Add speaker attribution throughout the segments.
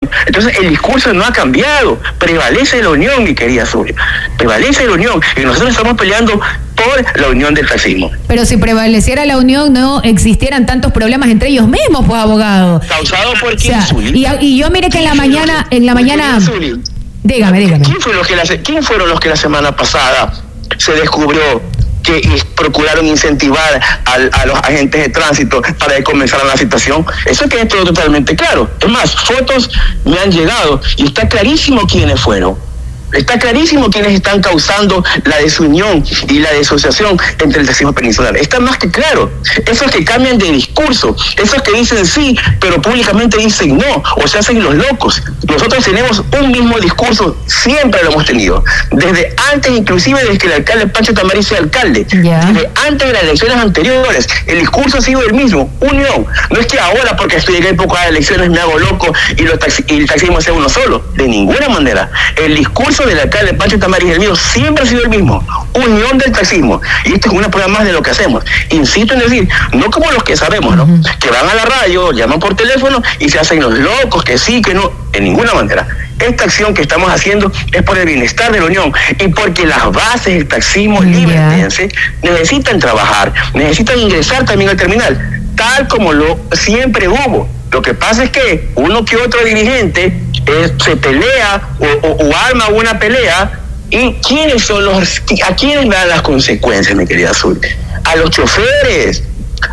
Speaker 1: Entonces el discurso no ha cambiado, prevalece la unión, mi querida Zulia, prevalece la unión, y nosotros estamos peleando por la unión del taxismo.
Speaker 2: Pero si prevaleciera la unión, no existieran tantos problemas entre ellos mismos, pues, abogado.
Speaker 1: ¿Causado por quién, Zulia?
Speaker 2: Y yo mire que en la mañana... Dígame.
Speaker 1: ¿Quién fueron los que la semana pasada se descubrió que procuraron incentivar a los agentes de tránsito para que comenzaran la situación? Eso queda todo totalmente claro. Es más, fotos me han llegado y está clarísimo quiénes fueron. Está clarísimo quiénes están causando la desunión y la disociación entre el taxismo peninsular. Está más que claro. Esos que cambian de discurso, esos que dicen sí, pero públicamente dicen no, o se hacen los locos. Nosotros tenemos un mismo discurso, siempre lo hemos tenido. Desde antes, inclusive desde que el alcalde Pancho Tamariz sea alcalde. Desde antes de las elecciones anteriores, el discurso ha sido el mismo, unión. No es que ahora, porque estoy en época de elecciones, me hago loco y el taxismo sea uno solo. De ninguna manera. El discurso del alcalde Pancho Tamariz y el mío siempre ha sido el mismo, unión del taxismo, y esto es una prueba más de lo que hacemos. Insisto en decir, no como los que sabemos, ¿no? Que van a la radio, llaman por teléfono y se hacen los locos, que sí, que no, en ninguna manera. Esta acción que estamos haciendo es por el bienestar de la unión y porque las bases del taxismo libertense necesitan trabajar, necesitan ingresar también al terminal, tal como lo siempre hubo. Lo que pasa es que uno que otro dirigente se pelea o arma una pelea, y ¿quiénes son a quiénes dan las consecuencias, mi querida Azul? A los choferes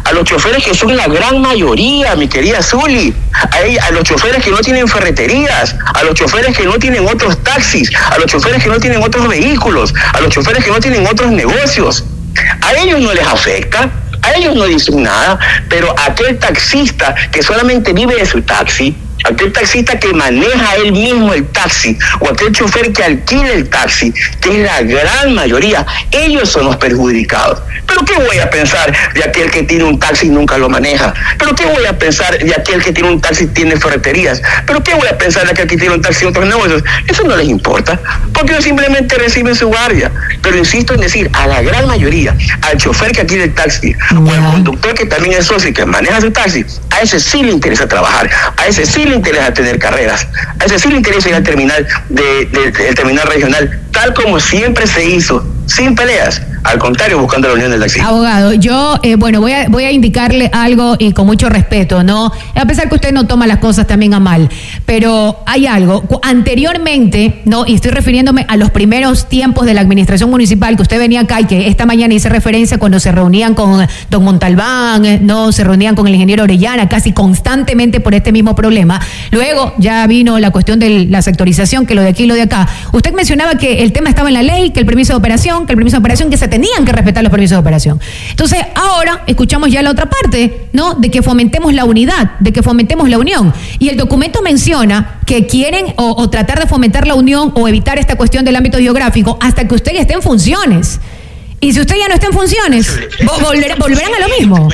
Speaker 1: que son la gran mayoría, mi querida Zuli, a los choferes que no tienen ferreterías, a los choferes que no tienen otros taxis, a los choferes que no tienen otros vehículos, a los choferes que no tienen otros negocios. A ellos no les afecta, a ellos no dicen nada, pero aquel taxista que solamente vive de su taxi, aquel taxista que maneja él mismo el taxi, o aquel chofer que alquila el taxi, que es la gran mayoría, ellos son los perjudicados. ¿Pero qué voy a pensar de aquel que tiene un taxi y nunca lo maneja? ¿Pero qué voy a pensar de aquel que tiene un taxi y tiene ferreterías? ¿Pero qué voy a pensar de aquel que tiene un taxi y otros negocios? Eso no les importa, porque ellos simplemente reciben su guardia. Pero insisto en decir, a la gran mayoría, al chofer que alquila el taxi, o al conductor que también es socio y que maneja su taxi, a ese sí le interesa trabajar, a ese sí le interesa tener carreras, a ese sí le interesa ir al terminal del terminal regional, tal como siempre se hizo, sin peleas. Al contrario, buscando la unión del taxi.
Speaker 2: Abogado, yo, voy a indicarle algo y con mucho respeto, ¿no? A pesar que usted no toma las cosas también a mal, pero hay algo. Anteriormente, ¿no? Y estoy refiriéndome a los primeros tiempos de la administración municipal, que usted venía acá y que esta mañana hice referencia cuando se reunían con don Montalbán, ¿no? Se reunían con el ingeniero Orellana casi constantemente por este mismo problema. Luego ya vino la cuestión de la sectorización, que lo de aquí y lo de acá. Usted mencionaba que el tema estaba en la ley, que el permiso de operación, que se tenían que respetar los permisos de operación. Entonces, ahora escuchamos ya la otra parte, ¿no? De que fomentemos la unidad, de que fomentemos la unión. Y el documento menciona que quieren o tratar de fomentar la unión o evitar esta cuestión del ámbito geográfico hasta que usted esté en funciones. Y si usted ya no está en funciones, volverán a lo mismo.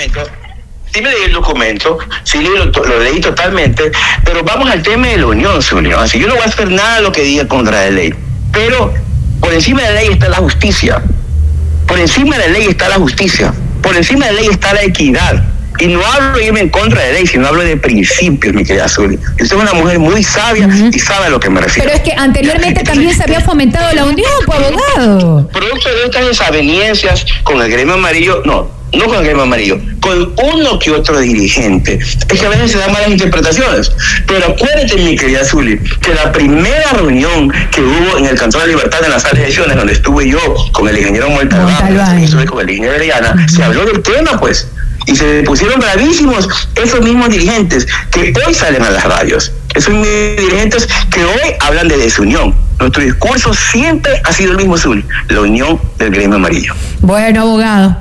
Speaker 1: Sí me leí el documento, sí lo leí totalmente, pero vamos al tema de la unión, Julio. Así yo no voy a hacer nada de lo que diga contra la ley, pero por encima de la ley está la justicia. Por encima de la ley está la justicia, por encima de la ley está la equidad. Y no hablo de irme en contra de la ley, sino hablo de principios, mi querida Zuli. Yo soy una mujer muy sabia y sabe a lo que me refiero.
Speaker 2: Pero es que anteriormente también se había fomentado la unión, pues, abogado.
Speaker 1: Producto de estas desavenencias con el gremio amarillo, no con el gremio amarillo, con uno que otro dirigente. Es que a veces se dan malas interpretaciones. Pero acuérdate, mi querida Zuli, que la primera reunión que hubo en el Cantón de la Libertad, en la sala de sesiones, donde estuve yo con el ingeniero Montalbán, estuve con el ingeniero Orellana, se habló del tema, pues. Y se pusieron bravísimos esos mismos dirigentes que hoy salen a las radios. Esos mismos dirigentes que hoy hablan de desunión. Nuestro discurso siempre ha sido el mismo, Zul, la unión del gremio amarillo.
Speaker 2: Bueno, abogado,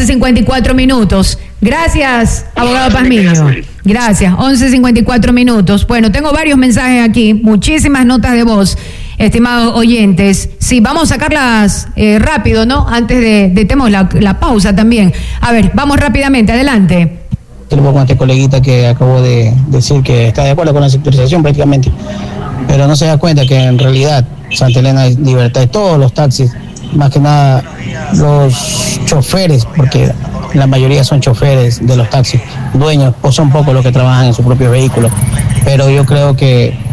Speaker 2: 11:54. Gracias, abogado Pazmiño. Gracias, 11:54. Bueno, tengo varios mensajes aquí, muchísimas notas de voz, estimados oyentes. Sí, vamos a sacarlas rápido, ¿no? Antes tenemos la pausa también. A ver, vamos rápidamente, adelante.
Speaker 3: Con este coleguita que acabo de decir que está de acuerdo con la sectorización prácticamente, pero no se da cuenta que en realidad Santa Elena es Libertad de todos los taxis, más que nada los choferes, porque la mayoría son choferes de los taxis, dueños, o son pocos los que trabajan en su propio vehículo, pero yo creo que